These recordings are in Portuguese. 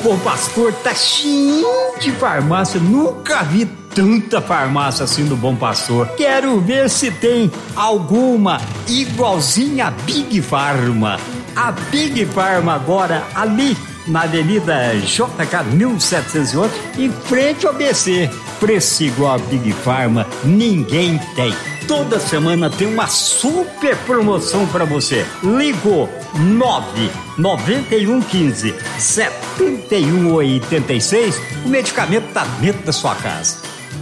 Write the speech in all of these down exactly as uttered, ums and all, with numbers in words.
Bom Pastor tá cheio de farmácia, nunca vi tanta farmácia assim do Bom Pastor. Quero ver se tem alguma igualzinha a Big Pharma. A Big Pharma agora ali na Avenida J K mil setecentos e oito, em frente ao B C. Preço igual a Big Pharma ninguém tem. Toda semana tem uma super promoção para você. Ligou nove nove um um cinco sete um oito seis. O medicamento tá dentro da sua casa.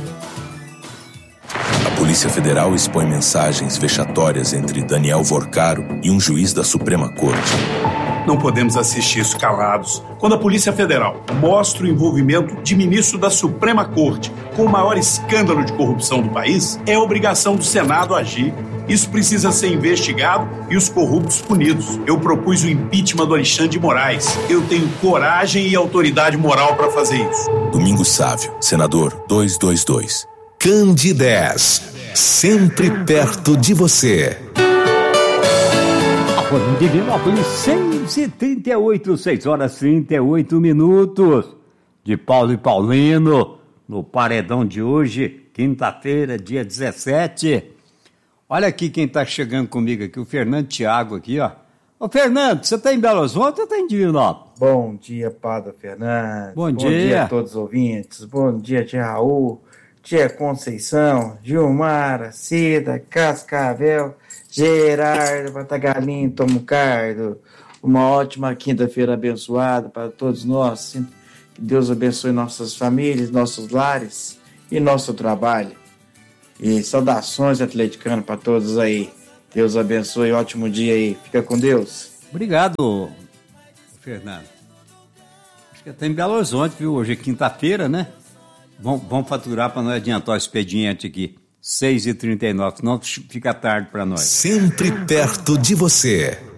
A Polícia Federal expõe mensagens vexatórias entre Daniel Vorcaro e um juiz da Suprema Corte. Não podemos assistir isso calados. Quando a Polícia Federal mostra o envolvimento de ministro da Suprema Corte com o maior escândalo de corrupção do país, é obrigação do Senado agir. Isso precisa ser investigado e os corruptos punidos. Eu propus o impeachment do Alexandre de Moraes. Eu tenho coragem e autoridade moral para fazer isso. Domingos Sávio, senador duzentos e vinte e dois. Candidez, sempre perto de você. Divinópolis, seis e trinta e oito, seis horas e trinta e oito minutos. De Paulo e Paulino, no paredão de hoje, quinta-feira, dia dezessete. Olha aqui quem está chegando comigo aqui, o Fernando Thiago aqui, ó. Ô Fernando, você está em Belo Horizonte ou está em Divinópolis? Bom dia, Padre Fernando. Bom dia. Bom dia a todos os ouvintes. Bom dia, tia Raul, tia Conceição, Gilmara, Cida, Cascavel, Gerardo, Patagalim, Tomucardo. Uma ótima quinta-feira abençoada para todos nós. Que Deus abençoe nossas famílias, nossos lares e nosso trabalho. E saudações atleticanas para todos aí. Deus abençoe, ótimo dia aí. Fica com Deus. Obrigado, Fernando. Acho que até em Belo Horizonte, viu? Hoje é quinta-feira, né? Vamos, vamos faturar para nós adiantar o expediente aqui. seis e trinta e nove, senão fica tarde para nós. Sempre perto de você.